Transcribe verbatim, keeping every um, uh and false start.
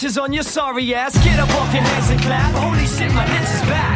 Is on your sorry ass. Get up off your hands and clap. Holy shit, my bitch is back.